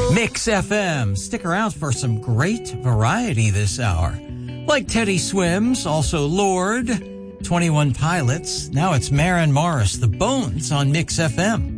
Mix FM. Stick around for some great variety this hour. Like Teddy Swims, also Lord, 21 Pilots. Now it's Maren Morris, The Bones on Mix FM.